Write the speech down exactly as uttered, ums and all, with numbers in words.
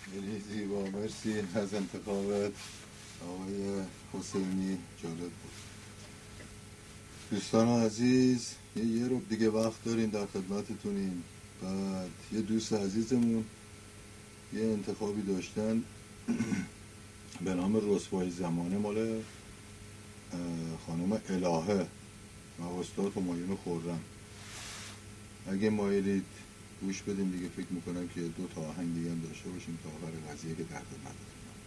خیلی زیبا، مرسی از انتخابت آقای حسینی، جالب بود. دوستان عزیز، یه یه رو دیگه وقت داریم، در خدمتتونیم. بعد یه دوست عزیزمون یه انتخابی داشتن به نام رسوای زمانه، مال خانم الهه و استاد همایون خرم. اگه مایلید گوش بدیم دیگه، فکر میکنم که دو تا آهنگ دیگه هم داشته باشیم تا آخر قضیه که در خدمتتون.